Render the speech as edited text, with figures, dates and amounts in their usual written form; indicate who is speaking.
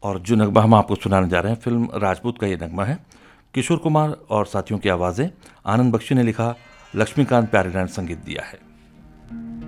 Speaker 1: और जो नगमा हम आपको सुनाने जा रहे हैं फिल्म राजपूत का ये नगमा है। किशोर कुमार और साथियों की आवाज़ें, आनंद बख्शी ने लिखा, लक्ष्मीकांत प्यारेलाल ने संगीत दिया है।